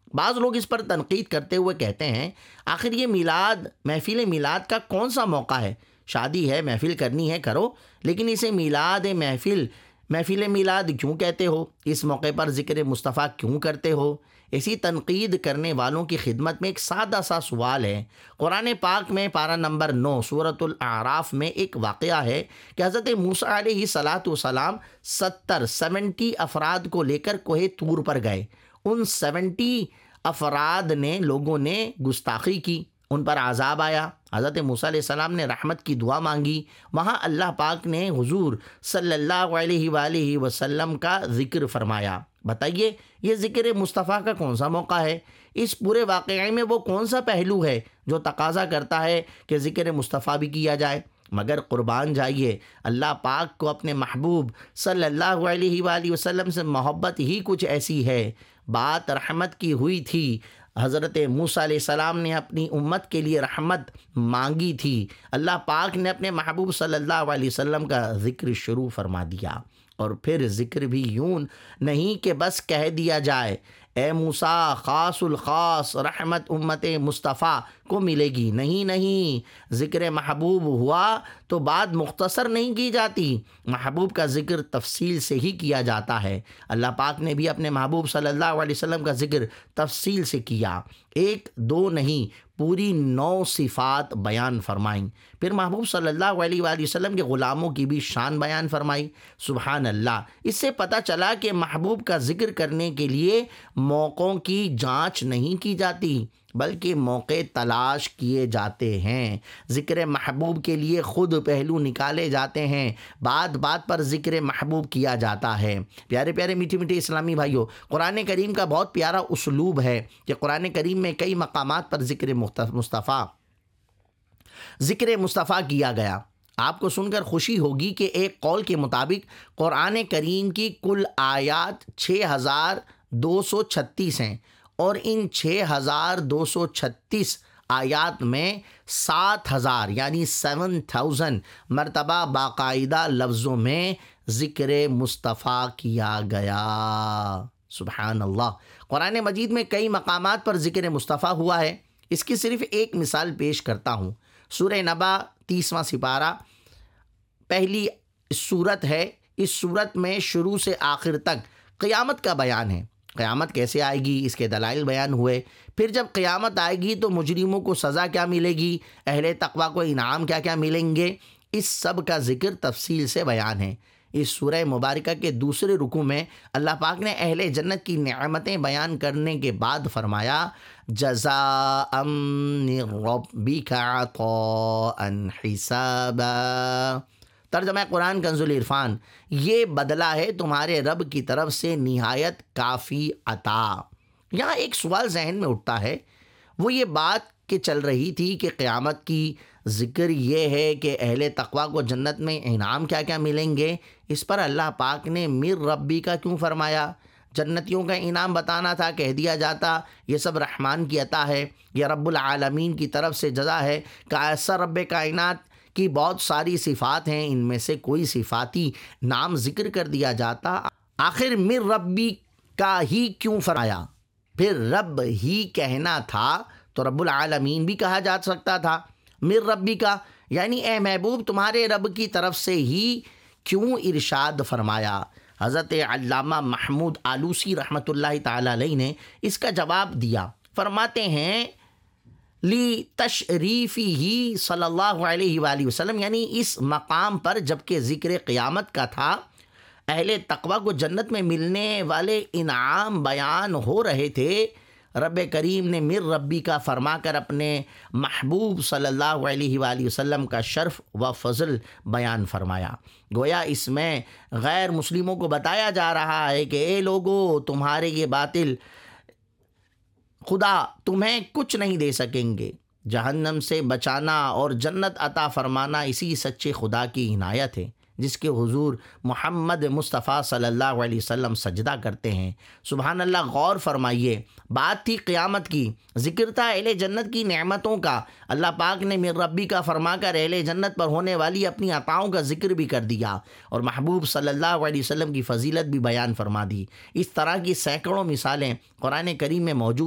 بعض لوگ اس پر تنقید کرتے ہوئے کہتے ہیں آخر یہ میلاد، محفل میلاد کا کون سا موقع ہے؟ شادی ہے، محفل کرنی ہے کرو، لیکن اسے محفل میلاد کیوں کہتے ہو؟ اس موقع پر ذکر مصطفیٰ کیوں کرتے ہو؟ ایسی تنقید کرنے والوں کی خدمت میں ایک سادہ سا سوال ہے۔ قرآن پاک میں پارہ نمبر 9 سورۃ الاعراف میں ایک واقعہ ہے کہ حضرت موسیٰ علیہ السلام 70 افراد کو لے کر کوہ طور پر گئے۔ ان 70 افراد نے لوگوں نے گستاخی کی، ان پر عذاب آیا۔ حضرت موسیٰ علیہ السلام نے رحمت کی دعا مانگی، وہاں اللہ پاک نے حضور صلی اللہ علیہ وآلہ وسلم کا ذکر فرمایا۔ بتائیے یہ ذکر مصطفیٰ کا کون سا موقع ہے؟ اس پورے واقعے میں وہ کون سا پہلو ہے جو تقاضا کرتا ہے کہ ذکر مصطفیٰ بھی کیا جائے؟ مگر قربان جائیے، اللہ پاک کو اپنے محبوب صلی اللہ علیہ وآلہ وسلم سے محبت ہی کچھ ایسی ہے۔ بات رحمت کی ہوئی تھی، حضرت موسیٰ علیہ السلام نے اپنی امت کے لیے رحمت مانگی تھی، اللہ پاک نے اپنے محبوب صلی اللہ علیہ وسلم کا ذکر شروع فرما دیا۔ اور پھر ذکر بھی یوں نہیں کہ بس کہہ دیا جائے اے موسیٰ خاص الخاص رحمت امت مصطفیٰ کو ملے گی، نہیں، ذکر محبوب ہوا تو بات مختصر نہیں کی جاتی، محبوب کا ذکر تفصیل سے ہی کیا جاتا ہے۔ اللہ پاک نے بھی اپنے محبوب صلی اللہ علیہ وسلم کا ذکر تفصیل سے کیا، 1 2 نہیں، پوری 9 صفات بیان فرمائیں۔ پھر محبوب صلی اللہ علیہ وآلہ وسلم کے غلاموں کی بھی شان بیان فرمائی۔ سبحان اللہ، اس سے پتہ چلا کہ محبوب کا ذکر کرنے کے لیے موقعوں کی جانچ نہیں کی جاتی بلکہ موقع تلاش کیے جاتے ہیں۔ ذکر محبوب کے لیے خود پہلو نکالے جاتے ہیں، بات بات پر ذکر محبوب کیا جاتا ہے۔ پیارے پیارے میٹھے میٹھے اسلامی بھائیوں، قرآن کریم کا بہت پیارا اسلوب ہے کہ قرآن کریم میں کئی مقامات پر ذکر مصطفیٰ کیا گیا۔ آپ کو سن کر خوشی ہوگی کہ ایک قول کے مطابق قرآن کریم کی کل آیات 6236 ہیں، اور ان 6236 آیات میں 7000 یعنی 7000 مرتبہ باقاعدہ لفظوں میں ذکر مصطفیٰ کیا گیا۔ سبحان اللہ، قرآن مجید میں کئی مقامات پر ذکر مصطفیٰ ہوا ہے۔ اس کی صرف ایک مثال پیش کرتا ہوں۔ سورہ نبا 30واں سپارہ پہلی سورت ہے۔ اس سورت میں شروع سے آخر تک قیامت کا بیان ہے، قیامت کیسے آئے گی اس کے دلائل بیان ہوئے، پھر جب قیامت آئے گی تو مجرموں کو سزا کیا ملے گی، اہل تقویٰ کو انعام کیا کیا ملیں گے، اس سب کا ذکر تفصیل سے بیان ہے۔ اس سورہ مبارکہ کے دوسرے رکوع میں اللہ پاک نے اہل جنت کی نعمتیں بیان کرنے کے بعد فرمایا جزاء من ربک عطاء حسابا۔ ترجمہ قرآن کنز العرفان، یہ بدلہ ہے تمہارے رب کی طرف سے نہایت کافی عطا۔ یہاں ایک سوال ذہن میں اٹھتا ہے، وہ یہ بات کہ چل رہی تھی کہ قیامت کی ذکر یہ ہے کہ اہل تقویٰ کو جنت میں انعام کیا کیا ملیں گے، اس پر اللہ پاک نے مر ربی کا کیوں فرمایا؟ جنتیوں کا انعام بتانا تھا، کہہ دیا جاتا یہ سب رحمان کی عطا ہے، یہ رب العالمین کی طرف سے جزا ہے۔ کہ ایسا رب کائنات کی بہت ساری صفات ہیں، ان میں سے کوئی صفاتی نام ذکر کر دیا جاتا، آخر مر ربی کا ہی کیوں فرمایا؟ پھر رب ہی کہنا تھا تو رب العالمین بھی کہا جا سکتا تھا۔ مر ربی کا یعنی اے محبوب تمہارے رب کی طرف سے ہی کیوں ارشاد فرمایا؟ حضرت علامہ محمود آلوسی رحمۃ اللہ تعالی علیہ نے اس کا جواب دیا، فرماتے ہیں لی تشریفی ہی صلی اللہ علیہ وآلہ وسلم، یعنی اس مقام پر جب کہ ذکر قیامت کا تھا، اہل تقویٰ کو جنت میں ملنے والے انعام بیان ہو رہے تھے، رب کریم نے مر ربی کا فرما کر اپنے محبوب صلی اللہ علیہ وآلہ وسلم کا شرف و فضل بیان فرمایا۔ گویا اس میں غیر مسلموں کو بتایا جا رہا ہے کہ اے لوگو، تمہارے یہ باطل خدا تمہیں کچھ نہیں دے سکیں گے، جہنم سے بچانا اور جنت عطا فرمانا اسی سچے خدا کی عنایت ہے جس کے حضور محمد مصطفیٰ صلی اللہ علیہ وسلم سجدہ کرتے ہیں۔ سبحان اللہ، غور فرمائیے، بات تھی قیامت کی، ذکر تھا اہل جنت کی نعمتوں کا، اللہ پاک نے من ربی کا فرما کر اہل جنت پر ہونے والی اپنی عطاؤں کا ذکر بھی کر دیا اور محبوب صلی اللہ علیہ وسلم کی فضیلت بھی بیان فرما دی۔ اس طرح کی سینکڑوں مثالیں قرآن کریم میں موجود